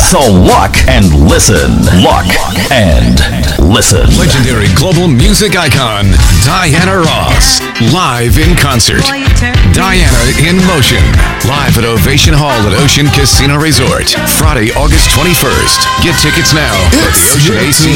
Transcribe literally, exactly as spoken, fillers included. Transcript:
So look and listen. Look and listen. Legendary global music icon, Diana Ross. Live in concert. Diana in Motion. Live at Ovation Hall at Ocean Casino Resort. Friday, August twenty-first. Get tickets now at the Ocean A C